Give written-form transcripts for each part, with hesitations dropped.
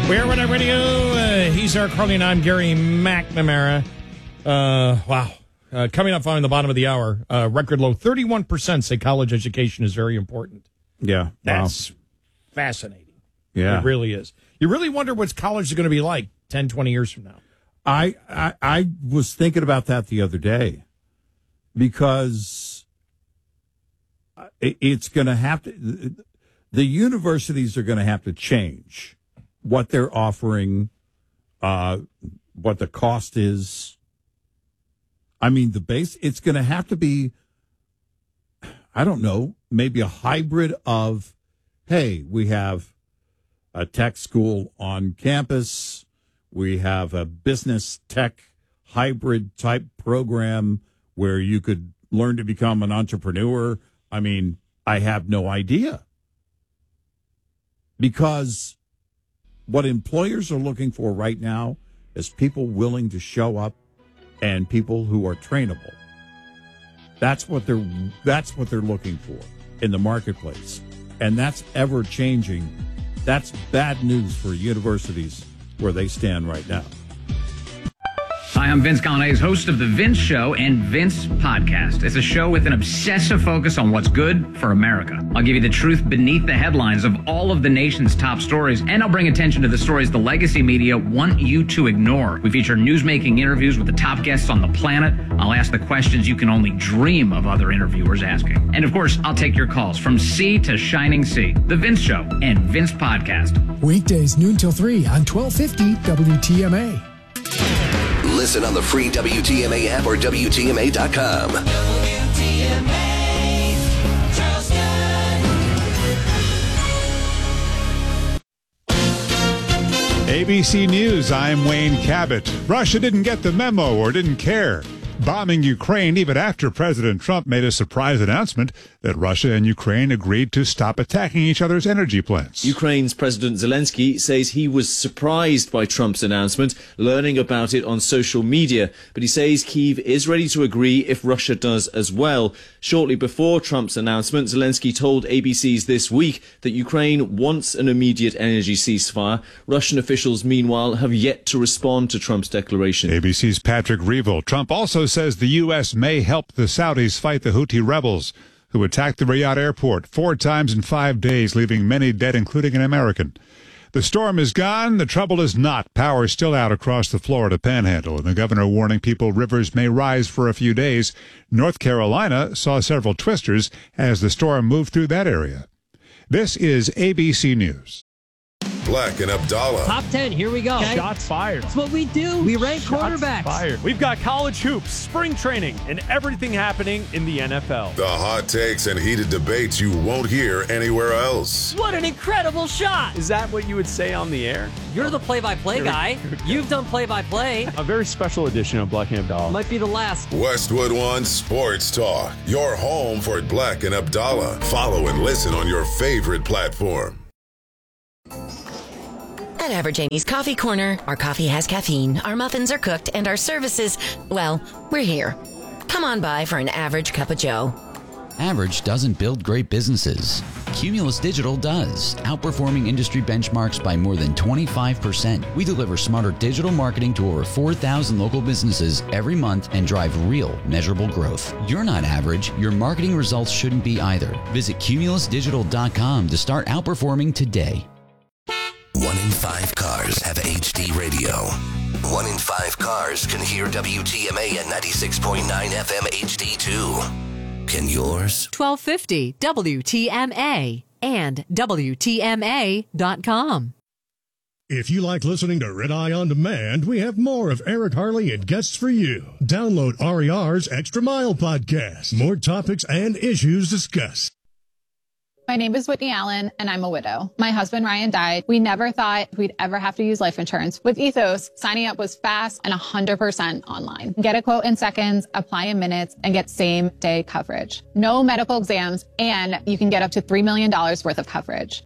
We're Whatever Radio. He's our Carly, I'm Gary McNamara. Wow. Coming up on the bottom of the hour, record low 31% say college education is very important. Yeah. That's fascinating. Yeah. It really is. You really wonder what college is going to be like 10, 20 years from now. I was thinking about that the other day because it's going to have to, the universities are going to have to change what they're offering, what the cost is. I mean, it's going to have to be, I don't know, maybe a hybrid of, hey, we have a tech school on campus. We have a business tech hybrid type program where you could learn to become an entrepreneur. I mean, I have no idea. Because what employers are looking for right now is people willing to show up and people who are trainable. That's what they're looking for in the marketplace. And that's ever changing. That's bad news for universities where they stand right now. Hi, I'm Vince Colonnese, host of The Vince Show and Vince Podcast. It's a show with an obsessive focus on what's good for America. I'll give you the truth beneath the headlines of all of the nation's top stories, and I'll bring attention to the stories the legacy media want you to ignore. We feature news-making interviews with the top guests on the planet. I'll ask the questions you can only dream of other interviewers asking. And of course, I'll take your calls from sea to shining sea. The Vince Show and Vince Podcast. Weekdays noon till 3 on 1250 WTMA. Listen on the free WTMA app or WTMA.com. WTMA, Charleston. ABC News, I'm Wayne Cabot. Russia didn't get the memo or didn't care, bombing Ukraine even after President Trump made a surprise announcement that Russia and Ukraine agreed to stop attacking each other's energy plants. Ukraine's President Zelensky says he was surprised by Trump's announcement, learning about it on social media, but he says Kyiv is ready to agree if Russia does as well. Shortly before Trump's announcement, Zelensky told ABC's This Week that Ukraine wants an immediate energy ceasefire. Russian officials, meanwhile, have yet to respond to Trump's declaration. ABC's Patrick Reevell. Trump also says the U.S. may help the Saudis fight the Houthi rebels who attacked the Riyadh airport 4 times in 5 days, leaving many dead, including an American. The storm is gone. The trouble is not. Power is still out across the Florida Panhandle, and the governor warning people rivers may rise for a few days. North Carolina saw several twisters as the storm moved through that area. This is ABC News. Black and Abdallah. Top 10, here we go. Okay. Shots fired. That's what we do. We rank quarterbacks. Fired. We've got college hoops, spring training, and everything happening in the NFL. The hot takes and heated debates you won't hear anywhere else. What an incredible shot. Is that what you would say on the air? You're the play-by-play guy. You've done play-by-play. A very special edition of Black and Abdallah. Might be the last. Westwood One Sports Talk. Your home for Black and Abdallah. Follow and listen on your favorite platform. At Average Amy's Coffee Corner, our coffee has caffeine, our muffins are cooked, and our services, well, we're here. Come on by for an average cup of joe. Average doesn't build great businesses. Cumulus Digital does, outperforming industry benchmarks by more than 25%. We deliver smarter digital marketing to over 4,000 local businesses every month and drive real, measurable growth. You're not average. Your marketing results shouldn't be either. Visit cumulusdigital.com to start outperforming today. 1 in 5 cars have HD radio. 1 in 5 cars can hear WTMA at 96.9 FM HD2. Can yours? 1250 WTMA and WTMA.com. If you like listening to Red Eye On Demand, we have more of Eric Harley and guests for you. Download RER's Extra Mile podcast. More topics and issues discussed. My name is Whitney Allen, and I'm a widow. My husband, Ryan, died. We never thought we'd ever have to use life insurance. With Ethos, signing up was fast and 100% online. Get a quote in seconds, apply in minutes, and get same-day coverage. No medical exams, and you can get up to $3 million worth of coverage.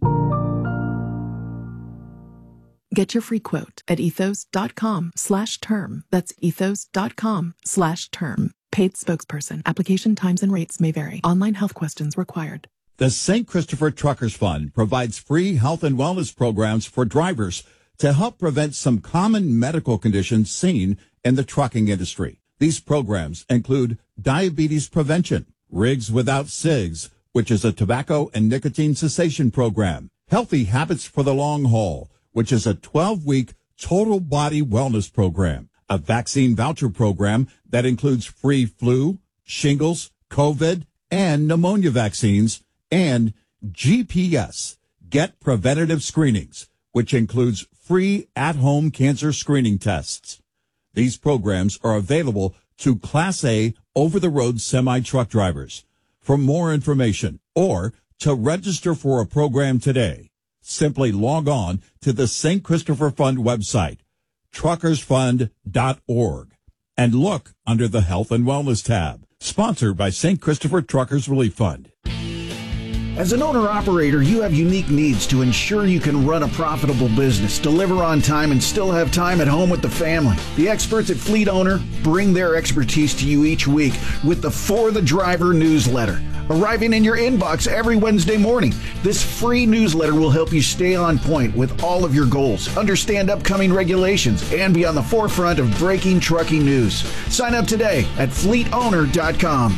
Get your free quote at ethos.com/term. That's ethos.com/term. Paid spokesperson. Application times and rates may vary. Online health questions required. The St. Christopher Truckers Fund provides free health and wellness programs for drivers to help prevent some common medical conditions seen in the trucking industry. These programs include diabetes prevention, Rigs Without Cigs, which is a tobacco and nicotine cessation program, Healthy Habits for the Long Haul, which is a 12-week total body wellness program, a vaccine voucher program that includes free flu, shingles, COVID, and pneumonia vaccines, and GPS, Get Preventative Screenings, which includes free at-home cancer screening tests. These programs are available to Class A over-the-road semi-truck drivers. For more information or to register for a program today, simply log on to the St. Christopher Fund website, truckersfund.org, and look under the Health and Wellness tab. Sponsored by St. Christopher Truckers Relief Fund. As an owner-operator, you have unique needs to ensure you can run a profitable business, deliver on time, and still have time at home with the family. The experts at Fleet Owner bring their expertise to you each week with the For the Driver newsletter, arriving in your inbox every Wednesday morning. This free newsletter will help you stay on point with all of your goals, understand upcoming regulations, and be on the forefront of breaking trucking news. Sign up today at fleetowner.com.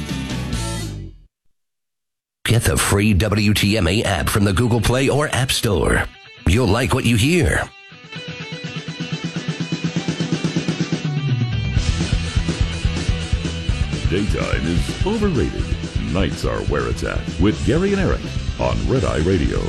Get the free WTMA app from the Google Play or App Store. You'll like what you hear. Daytime is overrated. Nights are where it's at with Gary and Eric on Red Eye Radio.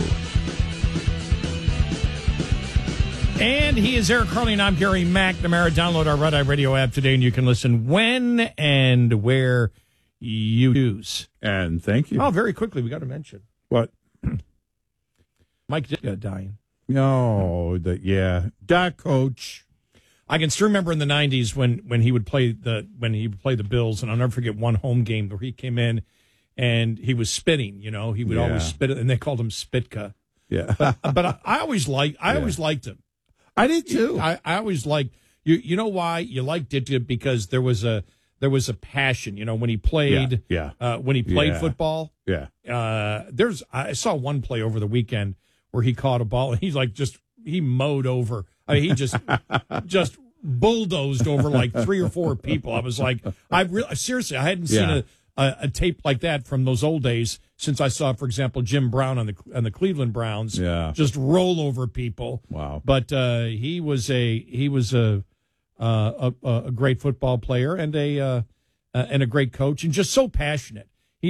And he is Eric Carly, and I'm Gary McNamara. Download our Red Eye Radio app today, and you can listen when and where you choose. And thank you. Oh, very quickly, we got to mention. What? Mike Ditka dying. No, Coach. I can still remember in the 90s when he would play the Bills, and I'll never forget one home game where he came in and he was spitting. He would always spit it, and they called him Spitka. Yeah, but I always liked him. I did too. I always liked you know why you liked Ditka? Because there was a passion, when he played football. Yeah. I saw one play over the weekend where he caught a ball and he mowed over. I mean, he just bulldozed over like 3 or 4 people. I was like, seriously, I hadn't seen a tape like that from those old days since I saw, for example, Jim Brown on the Cleveland Browns just roll over people. Wow. But he was a great football player and a great coach, and just so passionate.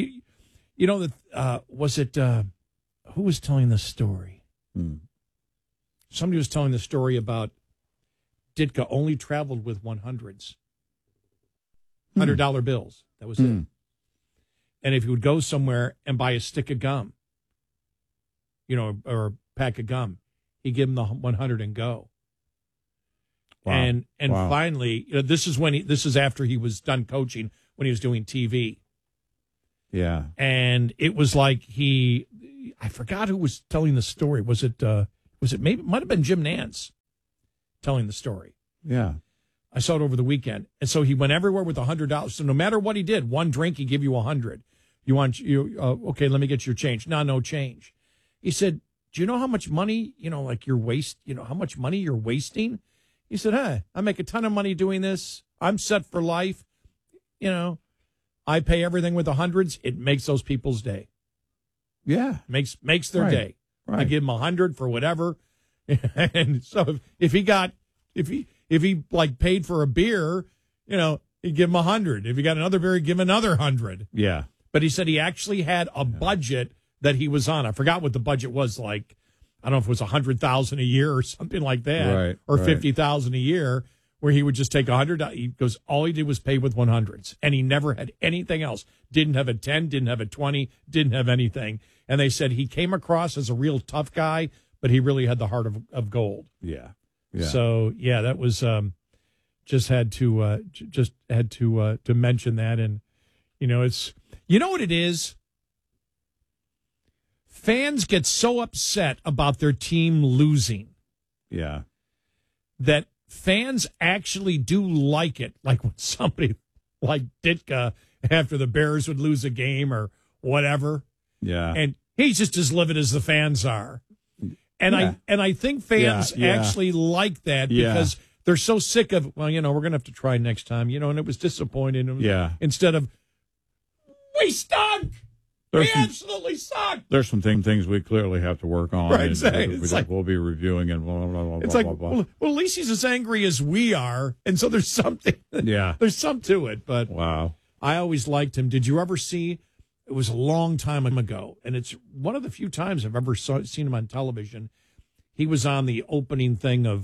Was it who was telling the story? Somebody was telling the story about Ditka only traveled with 100s, $100 bills. That was it. And if he would go somewhere and buy a stick of gum, or a pack of gum, he'd give him the 100 and go. Wow. And finally, this is after he was done coaching, when he was doing TV. Yeah. And it was like I forgot who was telling the story. Was it maybe, it might have been Jim Nance telling the story. Yeah. I saw it over the weekend. And so he went everywhere with $100. So no matter what he did, one drink, he'd give you 100. Okay, let me get your change. No change. He said, do you know how much money, how much money you're wasting? He said, hey, I make a ton of money doing this. I'm set for life. I pay everything with 100s. It makes those people's day. Yeah. Makes their day. Right. I give him 100 for whatever. And so if he paid for a beer, he'd give him 100. If he got another beer, he'd give him another 100. Yeah. But he said he actually had a budget that he was on. I forgot what the budget was like. I don't know if it was $100,000 a year or something like that, right, or $50,000 a year, where he would just take $100. He goes, all he did was pay with 100s, and he never had anything else. Didn't have a 10, didn't have a 20, didn't have anything. And they said he came across as a real tough guy, but he really had the heart of gold. Yeah. So that was just had to mention that, and it's what it is. Fans get so upset about their team losing. Yeah. That fans actually do like it. Like when somebody like Ditka, after the Bears would lose a game or whatever. Yeah. And he's just as livid as the fans are. And I think fans actually like that because they're so sick of, well, we're going to have to try next time, and it was disappointing. Yeah. Instead of, we stunk. We absolutely suck. There's some things we clearly have to work on. Right, exactly. We'll be reviewing and blah, blah, blah, it's blah, like, blah, blah. Well, at least he's as angry as we are. And so there's something. Yeah. There's something to it. But wow. I always liked him. Did you ever see, it was a long time ago, and it's one of the few times I've ever seen him on television. He was on the opening thing of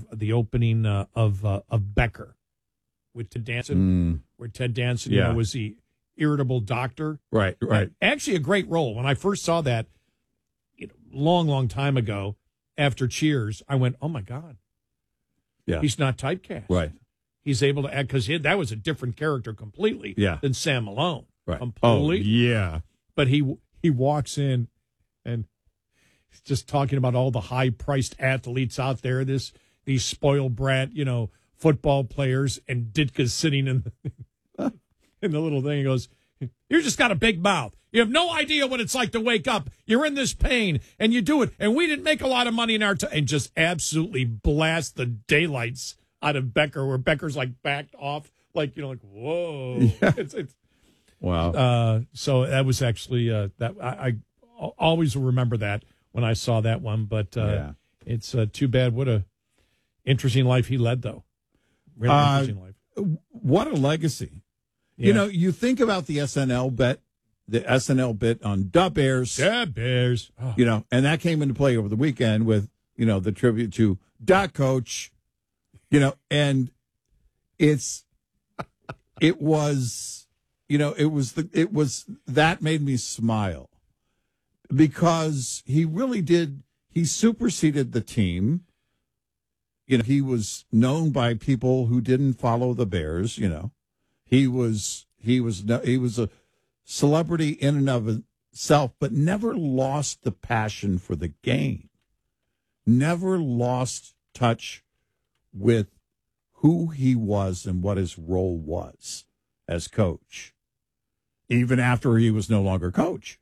Becker with Ted Danson, where Ted Danson was the irritable doctor. Right. Actually, a great role. When I first saw that, long time ago, after Cheers, I went, "Oh my God, he's not typecast. Right, he's able to act because that was a different character completely. Than Sam Malone. Right, completely. Oh, yeah, but he walks in and he's just talking about all the high priced athletes out there. These spoiled brat, football players, and Ditka's sitting in the little thing. He goes, "You just got a big mouth. You have no idea what it's like to wake up. You're in this pain, and you do it. And we didn't make a lot of money in our time." And just absolutely blast the daylights out of Becker, where Becker's like backed off, like whoa. Yeah. It's wow. So that was actually that I always will remember that when I saw that one. But it's too bad. What a interesting life he led, though. Really interesting life. What a legacy. Yeah. You think about the SNL bit on Da Bears. Da Bears. Oh. And that came into play over the weekend with, the tribute to Da Coach, and that made me smile because he really did. He superseded the team. He was known by people who didn't follow the Bears, He was a celebrity in and of itself, but never lost the passion for the game. Never lost touch with who he was and what his role was as coach, even after he was no longer coach.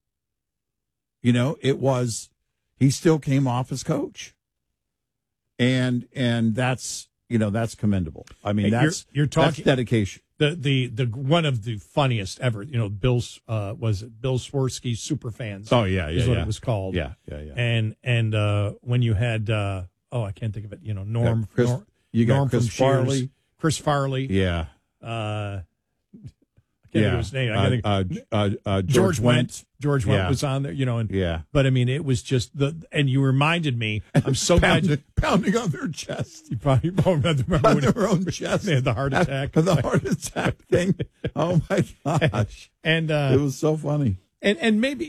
He still came off as coach, and that's commendable. I mean, that's dedication. The one of the funniest ever, Bill's was it Bill Swirsky Superfans? Oh yeah, is what it was called. Yeah. And when you had I can't think of it. Norm. Norm Chris Farley. Chris Farley. Yeah. I can't think of his name. I think George Wendt. George Wendt was on there. But I mean, it was just and you reminded me. I'm so glad pounding on their chest. You probably remember on their own chest. They had the heart attack. The heart attack thing. Oh my gosh! And it was so funny. And maybe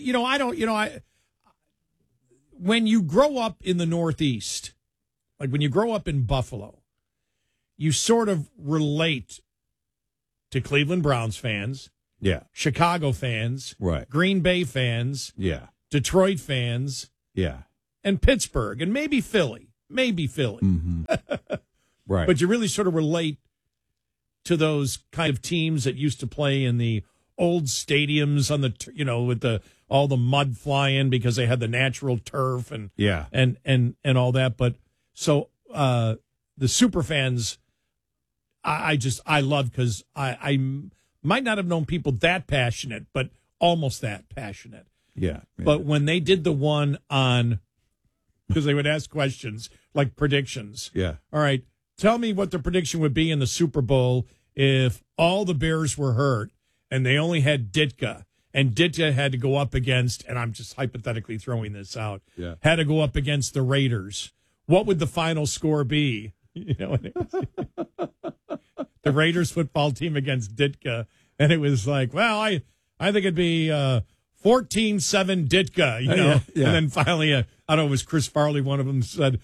when you grow up in the Northeast, like when you grow up in Buffalo, you sort of relate to Cleveland Browns fans, Chicago fans, right, Green Bay fans, Detroit fans, and Pittsburgh, and maybe Philly. Mm-hmm. Right. But you really sort of relate to those kind of teams that used to play in the old stadiums on the with all the mud flying because they had the natural turf and all that. But so the super fans, I love because I might not have known people that passionate, but almost that passionate. Yeah. But when they did the one on, because they would ask questions like predictions. Yeah. All right. Tell me what the prediction would be in the Super Bowl if all the Bears were hurt and they only had Ditka, and Ditka had to go up against, and I'm just hypothetically throwing this out, had to go up against the Raiders. What would the final score be? The Raiders football team against Ditka, and it was like, well, I think it'd be 14-7 Ditka, Yeah. And then finally, I don't know, it was Chris Farley, one of them said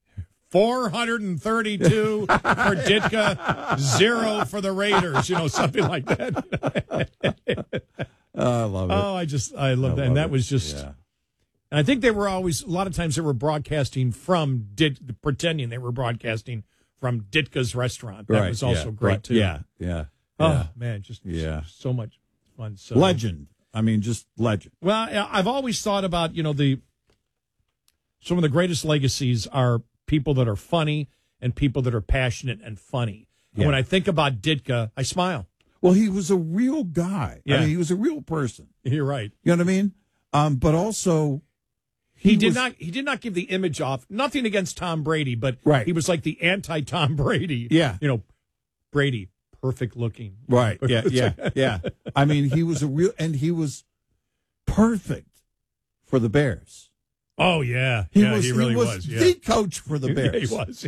432 for Ditka, 0 for the Raiders, something like that. I love it. Oh, I love that. And that was just, I think they were always, a lot of times they were broadcasting from, pretending they were broadcasting from Ditka's restaurant. That was also great, too. Yeah. Oh, man, just so much fun. So legend. I mean, just legend. Well, I've always thought about, Some of the greatest legacies are people that are funny and people that are passionate and funny. And when I think about Ditka, I smile. Well, he was a real guy. Yeah. I mean, he was a real person. You're right. You know what I mean? But also, He did not give the image off. Nothing against Tom Brady, but he was like the anti-Tom Brady. Yeah. You know, Brady, perfect looking. Right. Yeah. I mean, he was he was perfect for the Bears. Oh, yeah. He really was. The coach for the Bears. Yeah, he was.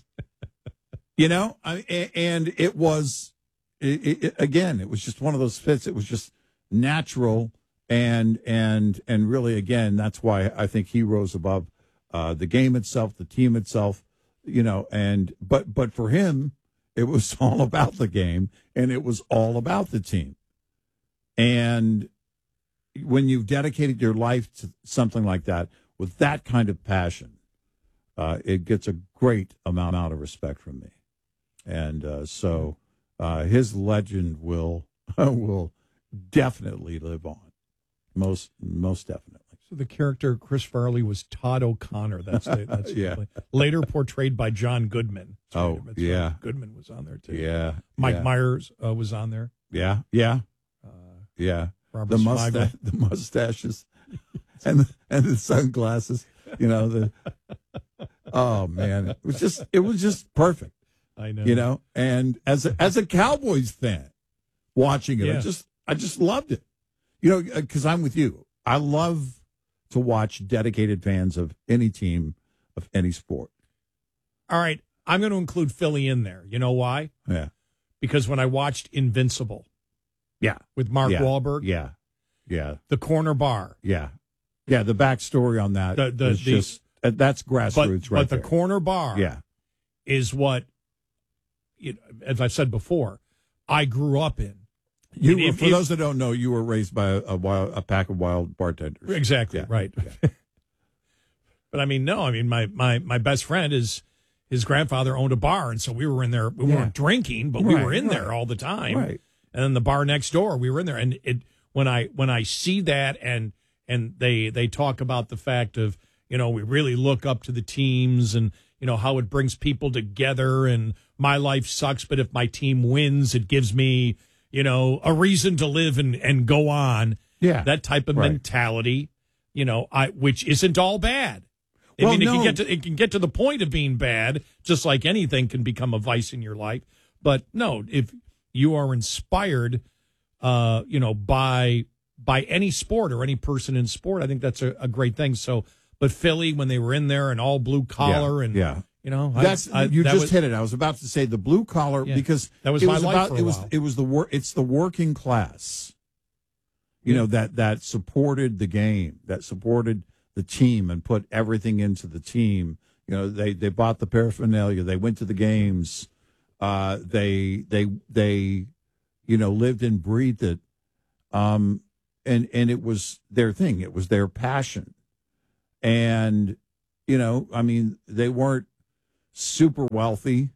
You know, and it was, again, it was just one of those fits. It was just natural. And really, again, that's why I think he rose above the game itself, the team itself, you know, but for him, it was all about the game and it was all about the team. And when you've dedicated your life to something like that, with that kind of passion, it gets a great amount of respect from me. And so his legend will definitely live on. Most definitely. So the character Chris Farley was Todd O'Connor. That's yeah. Later portrayed by John Goodman. Right. Goodman was on there too. Yeah. Mike Myers was on there. Yeah. Robert The mustaches and the sunglasses. You know Oh man, it was just perfect. I know. You know, and as a Cowboys fan, watching it, I just loved it. You know, because I'm with you. I love to watch dedicated fans of any team, of any sport. All right, I'm going to include Philly in there. You know why? Yeah. Because when I watched Invincible, with Mark Wahlberg, the corner bar, the backstory on that is just that's grassroots, but the corner bar, is what, as I've said before, I grew up in. For those that don't know, you were raised by a pack of wild bartenders. Exactly, right. But my best friend his grandfather owned a bar, and so we were in there. We weren't drinking, but we were in there all the time. Right. And then the bar next door, we were in there. And when I see that and they talk about the fact of, we really look up to the teams and, how it brings people together and my life sucks, but if my team wins, it gives me, a reason to live and go on. Yeah. That type of mentality, which isn't all bad. It can get to the point of being bad, just like anything can become a vice in your life. But no, if you are inspired, by any sport or any person in sport, I think that's a great thing. So, but Philly, when they were in there and all blue collar and you hit it. I was about to say the blue collar because that was my life for a while. It's the working class, that supported the game, that supported the team and put everything into the team. They bought the paraphernalia. They went to the games. They lived and breathed it. And it was their thing. It was their passion. And, they weren't super wealthy.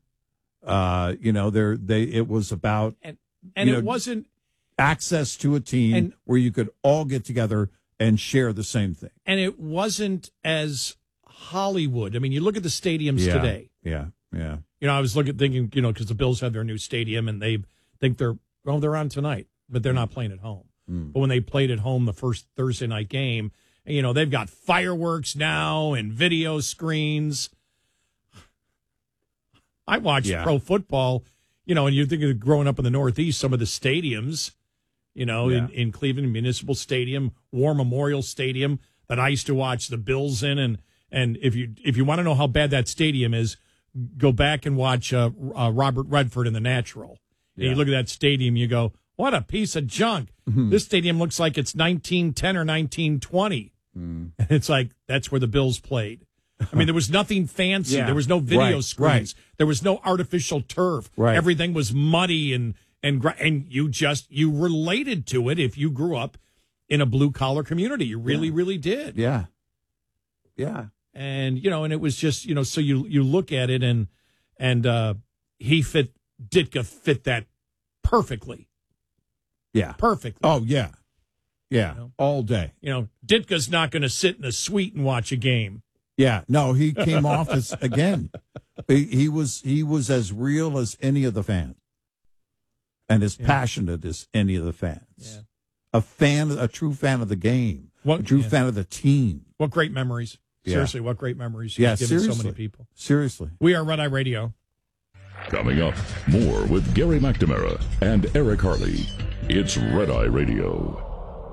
It was about, and it wasn't access to a team where you could all get together and share the same thing. And it wasn't as Hollywood. I mean, you look at the stadiums today. Yeah. I was thinking, because the Bills have their new stadium and they think they're on tonight, but they're not playing at home. But when they played at home the first Thursday night game, they've got fireworks now and video screens. I watched pro football, and you think of growing up in the Northeast, some of the stadiums, in Cleveland, Municipal Stadium, War Memorial Stadium, that I used to watch the Bills in. And if you want to know how bad that stadium is, go back and watch Robert Redford in The Natural. And you look at that stadium, you go, what a piece of junk. Mm-hmm. This stadium looks like it's 1910 or 1920. And it's like, that's where the Bills played. I mean, there was nothing fancy. There was no video screens. There was no artificial turf. Everything was muddy and you related to it if you grew up in a blue collar community. You really did. Yeah. And, and it was just, so you look at it and Ditka fit that perfectly. Yeah. Perfectly. Oh, yeah. Yeah. All day. Ditka's not going to sit in a suite and watch a game. Yeah, no, he came off as, again, he was as real as any of the fans and as passionate as any of the fans. Yeah. A true fan of the game, a true fan of the team. What great memories. Yeah. Seriously, what great memories. Yeah, He's given seriously. so many people. Seriously. We are Red Eye Radio. Coming up, more with Gary McNamara and Eric Harley. It's Red Eye Radio.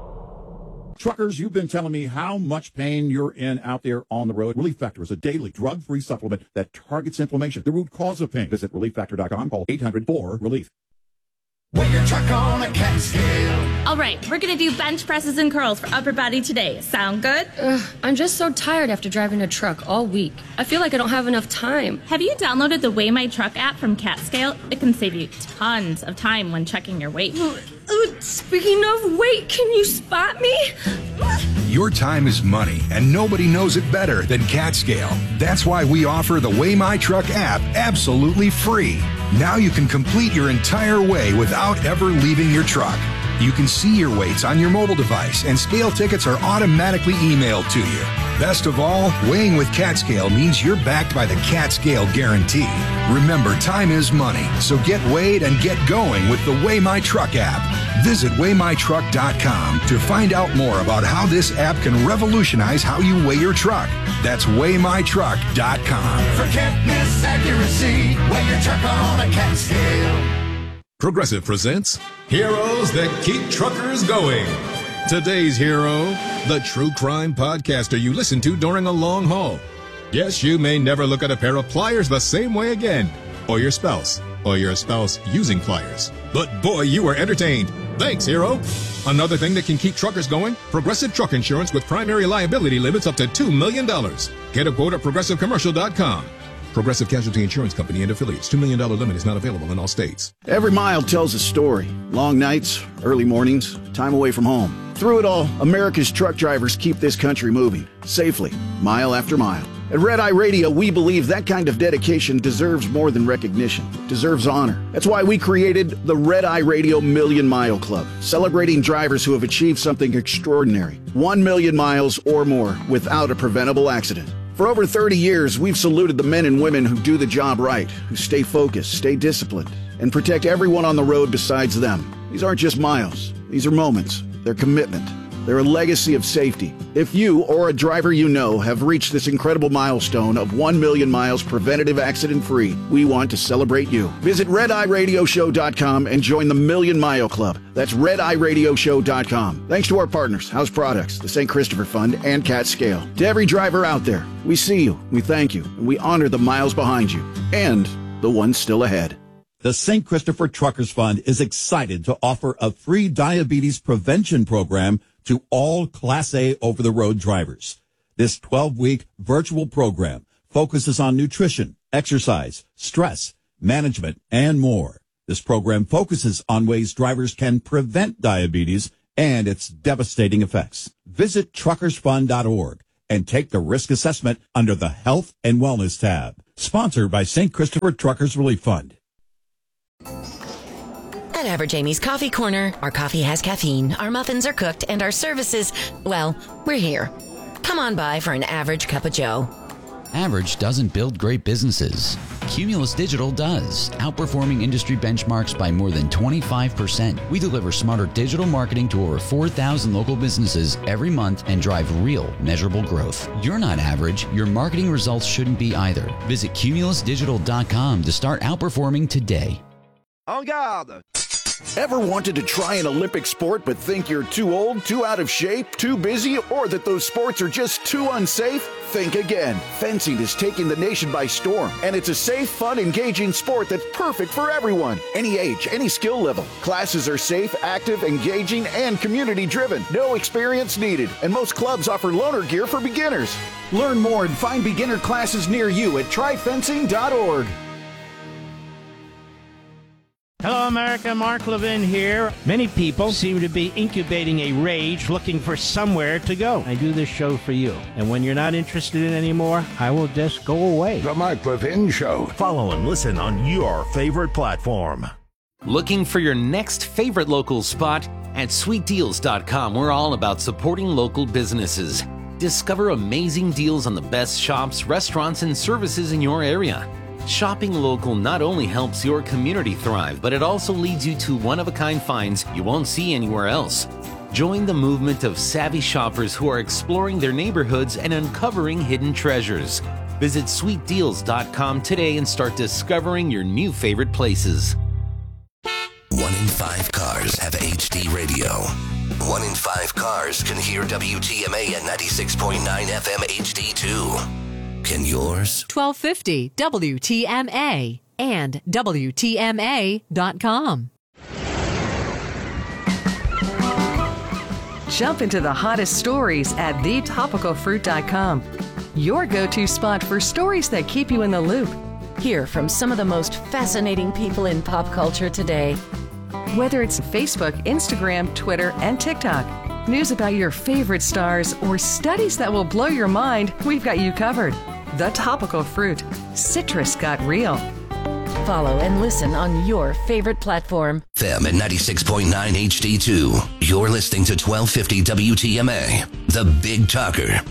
Truckers, you've been telling me how much pain you're in out there on the road. Relief Factor is a daily drug-free supplement that targets inflammation, the root cause of pain. Visit ReliefFactor.com. Call 800-4-RELIEF. Weigh your truck on a cat scale. All right, we're going to do bench presses and curls for upper body today. Sound good? I'm just so tired after driving a truck all week. I feel like I don't have enough time. Have you downloaded the Weigh My Truck app from CatScale? It can save you tons of time when checking your weight. Speaking of weight, can you spot me? Your time is money, and nobody knows it better than CatScale. That's why we offer the Weigh My Truck app absolutely free. Now you can complete your entire weigh without ever leaving your truck. You can see your weights on your mobile device, and scale tickets are automatically emailed to you. Best of all, weighing with CatScale means you're backed by the CatScale Guarantee. Remember, time is money, so get weighed and get going with the Weigh My Truck app. Visit WeighMyTruck.com to find out more about how this app can revolutionize how you weigh your truck. That's WeighMyTruck.com. Forget miss accuracy. Weigh your truck on a cat scale. Progressive presents Heroes That Keep Truckers Going. Today's hero, the true crime podcaster you listen to during a long haul. Yes, you may never look at a pair of pliers the same way again, or your spouse using pliers. But boy, you were entertained. Thanks, hero. Another thing that can keep truckers going, Progressive Truck Insurance with primary liability limits up to $2 million. Get a quote at ProgressiveCommercial.com. Progressive Casualty Insurance Company and affiliates. $2 million limit is not available in all states. Every mile tells a story. Long nights, early mornings, time away from home. Through it all, America's truck drivers keep this country moving, safely, mile after mile. At Red Eye Radio, we believe that kind of dedication deserves more than recognition, deserves honor. That's why we created the Red Eye Radio Million Mile Club, celebrating drivers who have achieved something extraordinary. 1 million miles or more without a preventable accident. For over 30 years, we've saluted the men and women who do the job right, who stay focused, stay disciplined, and protect everyone on the road besides them. These aren't just miles. These are moments. They're commitment. They're a legacy of safety. If you or a driver you know have reached this incredible milestone of 1 million miles preventative accident-free, we want to celebrate you. Visit RedEyeRadioShow.com and join the Million Mile Club. That's RedEyeRadioShow.com. Thanks to our partners, House Products, the St. Christopher Fund, and CatScale. To every driver out there, we see you, we thank you, and we honor the miles behind you and the ones still ahead. The St. Christopher Truckers Fund is excited to offer a free diabetes prevention program to all Class A over-the-road drivers. This 12-week virtual program focuses on nutrition, exercise, stress, management, and more. This program focuses on ways drivers can prevent diabetes and its devastating effects. Visit truckersfund.org and take the risk assessment under the Health and Wellness tab. Sponsored by St. Christopher Truckers Relief Fund. At Average Amy's Coffee Corner, our coffee has caffeine, our muffins are cooked, and our services, well, we're here. Come on by for an average cup of joe. Average doesn't build great businesses. Cumulus Digital does, outperforming industry benchmarks by more than 25%. We deliver smarter digital marketing to over 4,000 local businesses every month and drive real, measurable growth. You're not average. Your marketing results shouldn't be either. Visit cumulusdigital.com to start outperforming today. En garde! Ever wanted to try an Olympic sport but think you're too old, too out of shape, too busy, or that those sports are just too unsafe? Think again. Fencing is taking the nation by storm, and it's a safe, fun, engaging sport that's perfect for everyone. Any age, any skill level. Classes are safe, active, engaging, and community-driven. No experience needed, and most clubs offer loaner gear for beginners. Learn more and find beginner classes near you at tryfencing.org. Hello, America. Mark Levin here. Many people seem to be incubating a rage looking for somewhere to go. I do this show for you. And when you're not interested in it anymore, I will just go away. The Mark Levin Show. Follow and listen on your favorite platform. Looking for your next favorite local spot? At sweetdeals.com, we're all about supporting local businesses. Discover amazing deals on the best shops, restaurants, and services in your area. Shopping local not only helps your community thrive, but it also leads you to one-of-a-kind finds you won't see anywhere else. Join the movement of savvy shoppers who are exploring their neighborhoods and uncovering hidden treasures. Visit sweetdeals.com today and start discovering your new favorite places. 1 in 5 cars have HD radio. 1 in 5 cars can hear WTMA at 96.9 FM HD2. Can yours? 1250 WTMA and WTMA.com. Jump into the hottest stories at thetopicalfruit.com. Your go-to spot for stories that keep you in the loop. Hear from some of the most fascinating people in pop culture today. Whether it's Facebook, Instagram, Twitter, and TikTok, news about your favorite stars, or studies that will blow your mind, we've got you covered. The Topical Fruit. Citrus got real. Follow and listen on your favorite platform. FM at 96.9 HD2. You're listening to 1250 WTMA, The Big Talker.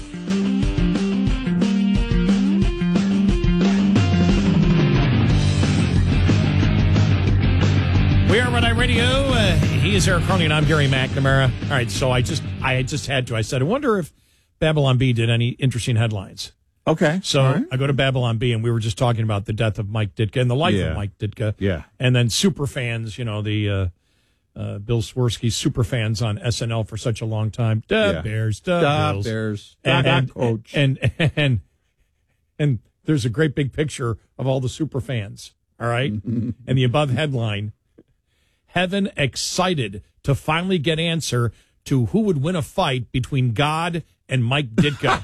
We are Red Eye Radio. He is Eric Harley, and I'm Gary McNamara. All right, so I just had to. I said, I wonder if Babylon Bee did any interesting headlines. Okay. So right. I go to Babylon Bee, and we were just talking about the death of Mike Ditka and the life of Mike Ditka. Yeah. And then super fans, the Bill Swirsky super fans on SNL for such a long time. Bears, Bills. Bears. Coach. And there's a great big picture of all the super fans. All right. And the above headline, Heaven excited to finally get answer to who would win a fight between God and Mike Ditka.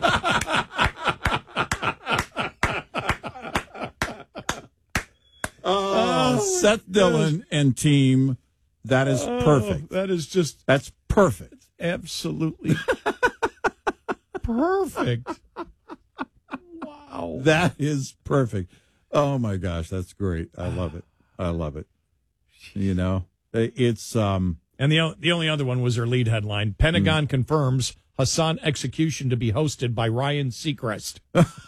Seth Dillon and team, that is perfect. That's perfect. Absolutely perfect. Wow. That is perfect. Oh my gosh, that's great. I love it. It's and the only other one was their lead headline. Pentagon confirms Hassan execution to be hosted by Ryan Seacrest.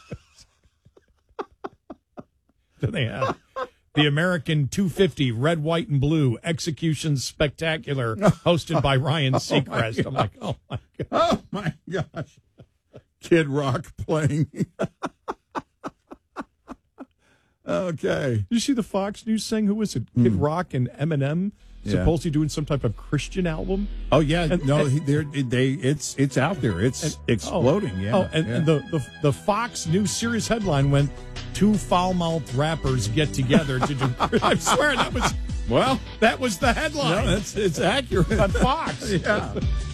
Then they have the American 250 red, white, and blue execution spectacular hosted by Ryan Seacrest. I'm like, oh my god. Oh my gosh. Kid Rock playing. Okay. Did you see the Fox News thing? Who was it? Kid Rock and Eminem supposedly doing some type of Christian album? Oh yeah, it's out there. It's exploding. And the Fox News series headline went, 2 foul-mouthed rappers get together to do. I swear that was the headline. No, it's accurate on Fox. Yeah.